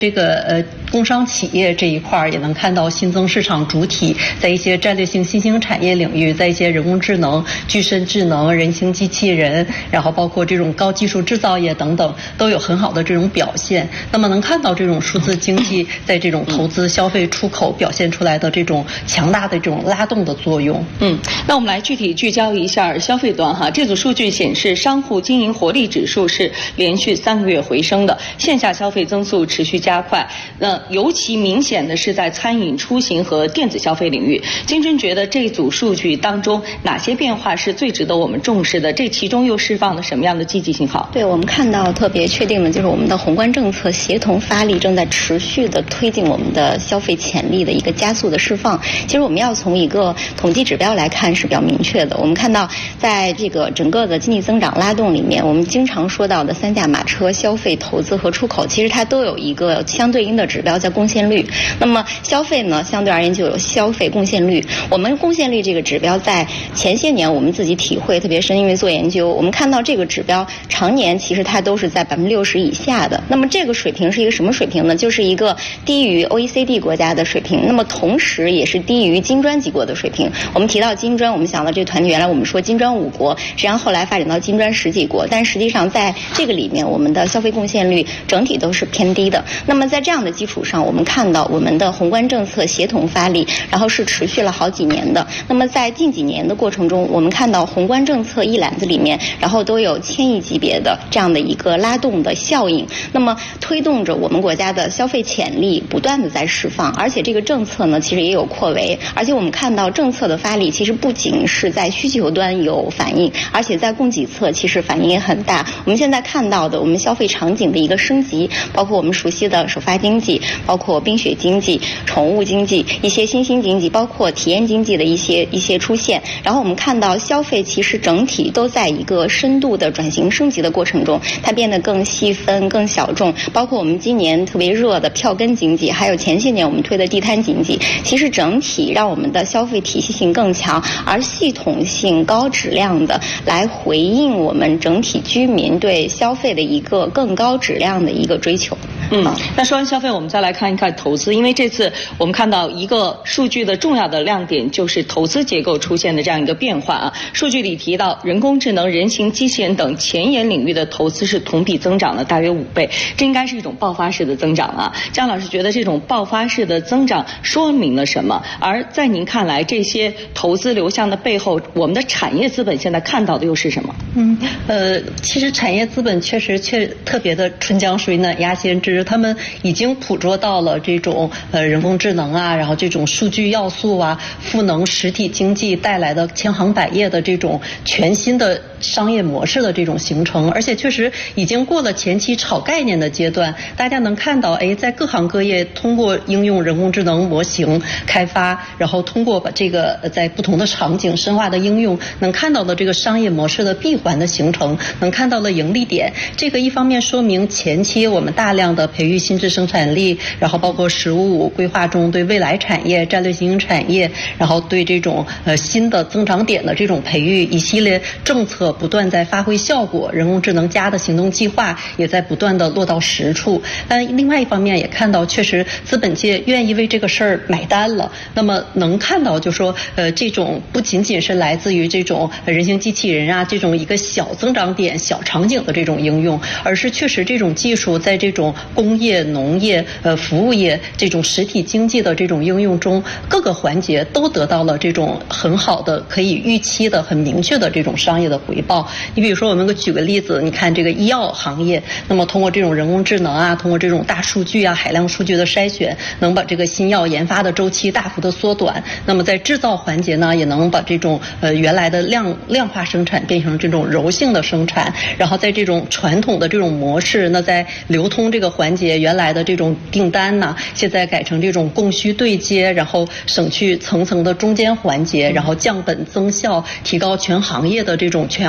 这个工商企业这一块也能看到新增市场主体在一些战略性新兴产业领域，在一些人工智能、具身智能、人形机器人，然后包括这种高技术制造业等等，都有很好的这种表现。那么能看到这种数字经济在这种投资、消费、出口表现出来的这种强大的这种拉动的作用。 那我们来具体聚焦一下消费端哈。这组数据显示，商户经营活力指数是连续3个月回升的，线下消费增速持续加快。尤其明显的是在餐饮、出行和电子消费领域。金春觉得这组数据当中哪些变化是最值得我们重视的？这其中又释放了什么样的积极信号？ 对，我们看到特别确定的就是我们的宏观政策协同发力正在持续的推进我们的消费潜力的一个加速的释放。其实我们要从一个统计指标来看是比较明确的。我们看到在这个整个的经济增长拉动里面，我们经常说到的3驾马车消费、投资和出口，其实它都有一个相对应的指标叫贡献率。那么消费呢，相对而言就有消费贡献率。我们贡献率这个指标在前些年我们自己体会特别深，因为做研究，我们看到这个指标常年其实它都是在60%以下的。那么这个水平是一个什么水平呢？就是一个低于 OECD 国家的水平，那么同时也是低于金砖几国的水平。我们提到金砖，我们想到这个团体原来我们说金砖5国，实际上后来发展到金砖10几国，但实际上在这个里面我们的消费贡献率整体都是偏低的。那么在这样的基础上，我们看到我们的宏观政策协同发力，然后是持续了好几年的。那么在近几年的过程中，我们看到宏观政策一揽子里面，然后都有1000亿级别的这样的一个拉动的效应，那么推动着我们国家的消费潜力不断的在释放。而且这个政策呢其实也有扩围，而且我们看到政策的发力其实不仅是在需求端有反应，而且在供给侧其实反应也很大。我们现在看到的我们消费场景的一个升级，包括我们熟悉的首发经济，包括冰雪经济、宠物经济、一些新兴经济，包括体验经济的一些出现。然后我们看到消费其实整体都在一个深度的转型升级的过程中，它变得更细分、更小众。包括我们今年特别热的票根经济，还有前些年我们推的地摊经济，其实整体让我们的消费体系性更强，而系统性、高质量的来回应我们整体居民对消费的一个更高质量的一个追求。 那说完消费，我们再来看一看投资。因为这次我们看到一个数据的重要的亮点就是投资结构出现的这样一个变化啊。数据里提到，人工智能、人形机器人等前沿领域的投资是同比增长了大约5倍，这应该是一种爆发式的增长啊。张老师觉得这种爆发式的增长说明了什么？而在您看来，这些投资流向的背后，我们的产业资本现在看到的又是什么？ 其实产业资本确实特别的春江水暖鸭先知，他们已经捕捉到了这种人工智能啊，然后这种数据要素啊，赋能实体经济带来的千行百业的这种全新的商业模式的这种形成，而且确实已经过了前期炒概念的阶段。大家能看到，在各行各业通过应用人工智能模型开发，然后通过把这个在不同的场景深化的应用，能看到的这个商业模式的闭环的形成，能看到了盈利点。这个一方面说明前期我们大量的培育新质生产力，然后包括15规划中对未来产业、战略新兴产业，然后对这种新的增长点的这种培育，一系列政策不断在发挥效果，人工智能加的行动计划也在不断的落到实处。但另外一方面也看到，确实资本界愿意为这个事儿买单了。那么能看到就说这种不仅仅是来自于这种人形机器人啊这种一个小增长点、小场景的这种应用，而是确实这种技术在这种工业、农业、服务业这种实体经济的这种应用中，各个环节都得到了这种很好的、可以预期的、很明确的这种商业的回报。你比如说，我们举个例子，你看这个医药行业，那么通过这种人工智能啊，通过这种大数据啊、海量数据的筛选，能把这个新药研发的周期大幅的缩短。那么在制造环节呢，也能把这种原来的量化生产变成这种柔性的生产。然后在这种传统的这种模式，那在流通这个环节，原来的这种订单呢，现在改成这种供需对接，然后省去层层的中间环节，然后降本增效，提高全行业的这种全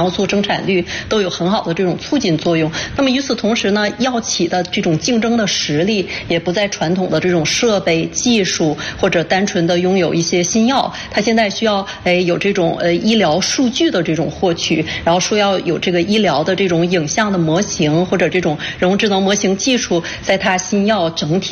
药素生产率都有很好的这种促进作用。那么与此同时呢，药企的这种竞争的实力也不在传统的这种设备技术或者单纯的拥有一些新药，它现在需要有这种医疗数据的这种获取，然后说要有这个医疗的这种影像的模型或者这种人工智能模型技术，在它新药整体